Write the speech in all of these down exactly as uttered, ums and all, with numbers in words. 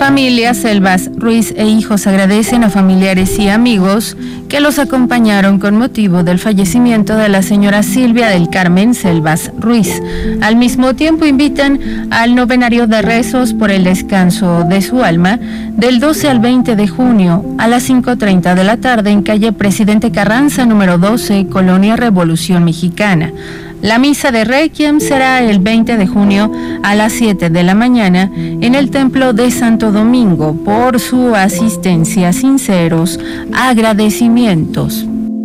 Familia Selvas Ruiz e hijos agradecen a familiares y amigos que los acompañaron con motivo del fallecimiento de la señora Silvia del Carmen Selvas Ruiz. Al mismo tiempo invitan al novenario de rezos por el descanso de su alma del doce al veinte de junio a las cinco treinta de la tarde en calle Presidente Carranza número doce, Colonia Revolución Mexicana. La misa de Requiem será el veinte de junio a las siete de la mañana en el Templo de Santo Domingo. Por su asistencia, sinceros agradecimientos.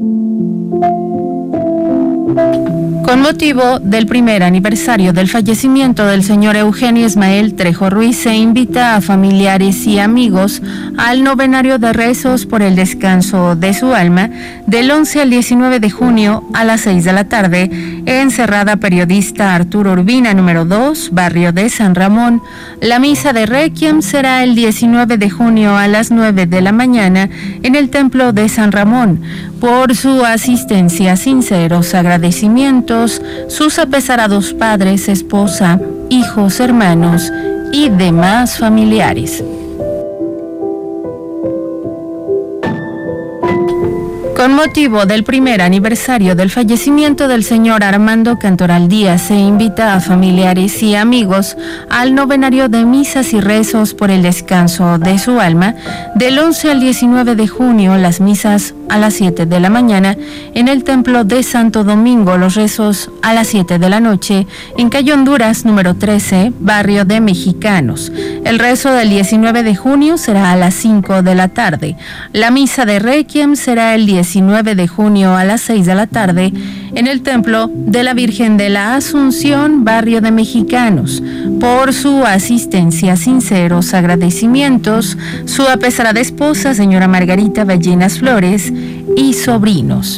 Con motivo del primer aniversario del fallecimiento del señor Eugenio Ismael Trejo Ruiz, se invita a familiares y amigos al novenario de rezos por el descanso de su alma del once al diecinueve de junio a las seis de la tarde en Cerrada Periodista Arturo Urbina número dos, barrio de San Ramón. La misa de Requiem será el diecinueve de junio a las nueve de la mañana en el Templo de San Ramón. Por su asistencia, sinceros agradecimientos, sus apesarados padres, esposa, hijos, hermanos y demás familiares. Con motivo del primer aniversario del fallecimiento del señor Armando Cantoral Díaz, se invita a familiares y amigos al novenario de misas y rezos por el descanso de su alma del once al diecinueve de junio, las misas a las siete de la mañana en el Templo de Santo Domingo, los rezos a las siete de la noche en calle Honduras número trece, barrio de Mexicanos. El rezo del diecinueve de junio será a las cinco de la tarde. La misa de Requiem será el diecinueve de junio a las seis de la tarde en el Templo de la Virgen de la Asunción, barrio de Mexicanos. Por su asistencia, sinceros agradecimientos, su apesarada esposa, señora Margarita Ballenas Flores, y sobrinos.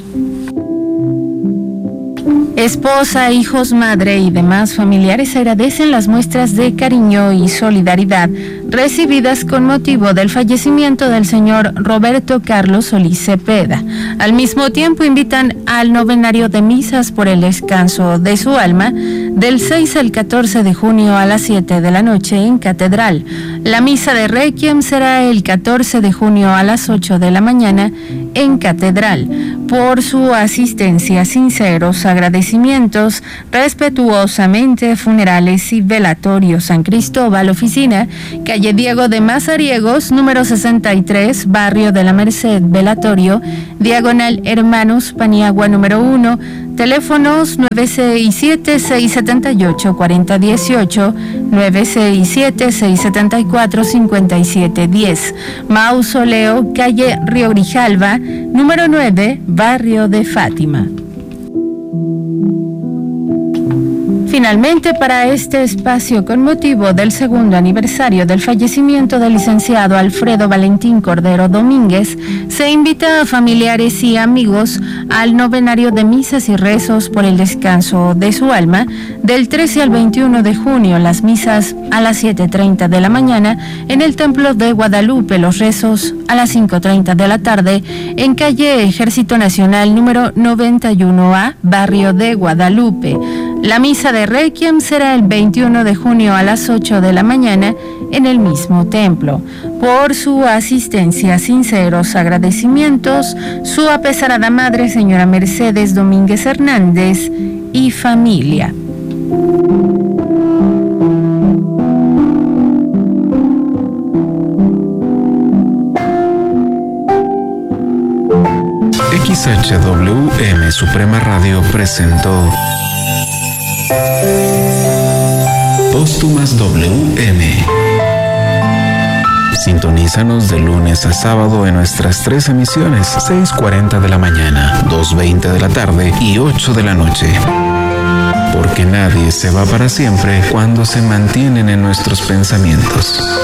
Esposa, hijos, madre y demás familiares agradecen las muestras de cariño y solidaridad recibidas con motivo del fallecimiento del señor Roberto Carlos Solís Cepeda. Al mismo tiempo invitan al novenario de misas por el descanso de su alma del seis al catorce de junio a las siete de la noche en Catedral. La misa de Requiem será el catorce de junio a las ocho de la mañana en Catedral. Por su asistencia, sinceros agradecimientos, respetuosamente, Funerales y Velatorio San Cristóbal, oficina, calle Diego de Mazariegos, número sesenta y tres, barrio de la Merced, Velatorio, diagonal Hermanos Paniagua número uno, teléfonos nueve seis siete, seis siete ocho, cuatro cero uno ocho, nueve seis siete, seis siete cuatro, cinco siete uno cero. Mausoleo, calle Río Grijalva, número nueve, barrio de Fátima. Finalmente, para este espacio, con motivo del segundo aniversario del fallecimiento del licenciado Alfredo Valentín Cordero Domínguez, se invita a familiares y amigos al novenario de misas y rezos por el descanso de su alma del trece al veintiuno de junio, las misas a las siete treinta de la mañana en el Templo de Guadalupe, los rezos a las cinco treinta de la tarde en calle Ejército Nacional número noventa y uno A, barrio de Guadalupe. La misa de Requiem será el veintiuno de junio a las ocho de la mañana en el mismo templo. Por su asistencia, sinceros agradecimientos, su apesarada madre, señora Mercedes Domínguez Hernández, y familia. X H W M Suprema Radio presentó Póstumas W M. Sintonízanos de lunes a sábado en nuestras tres emisiones, seis cuarenta de la mañana, dos veinte de la tarde y ocho de la noche. Porque nadie se va para siempre cuando se mantienen en nuestros pensamientos.